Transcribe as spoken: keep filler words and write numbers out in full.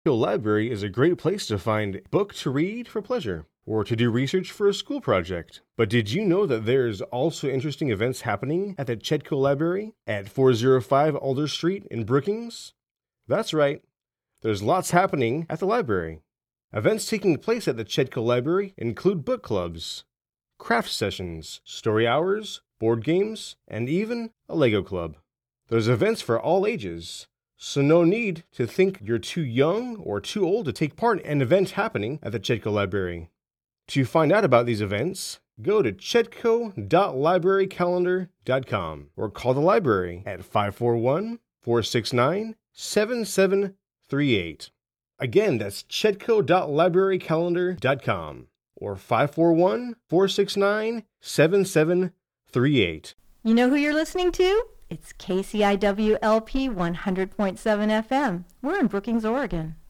Your library is a great place to find a book to read for pleasure, or to do research for a school project. But did you know that there's also interesting events happening at the Chetco Library at four oh five Alder Street in Brookings? That's right. There's lots happening at the library. Events taking place at the Chetco Library include book clubs, craft sessions, story hours, board games, and even a Lego club. There's events for all ages, so no need to think you're too young or too old to take part in an event happening at the Chetco Library. To find out about these events, go to chetco dot library calendar dot com or call the library at five four one, four six nine, seven seven three eight. Again, that's chetco dot library calendar dot com or five four one, four six nine, seven seven three eight. You know who you're listening to? It's K C I W L P one hundred point seven F M. We're in Brookings, Oregon.